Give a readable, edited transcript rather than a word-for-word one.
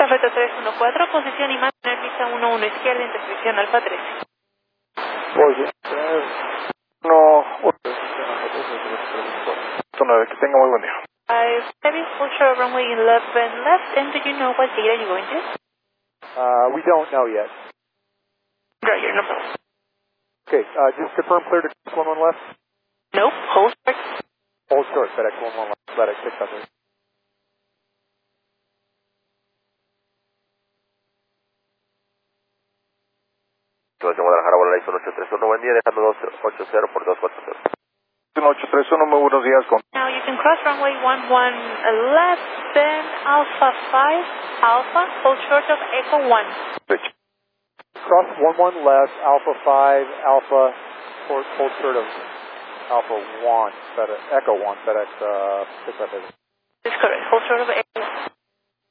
Cafeta 314, posición y mantener pista 11 izquierda, intersección Alfa 13. Oye, no, que tenga muy buen día. Heavy full short runway 11 left, and do you know what gate are you going to? We don't know yet. Roger, no problem. Okay, just confirm clear to 11 left. Nope, hold short. Hold short, FedEx 11 left, FedEx 600. Guadalajara, Guadalajara, 1831, buen día, dejando 280 por 240. 1831, muy buenos días. Now you can cross runway 11 left, then Alpha 5, Alpha, hold short of Echo 1. Cross 11 left, Alpha 5, Alpha, hold short of Alpha 1, FedEx, Echo 1, FedEx 600. That's correct, hold short of Echo 1.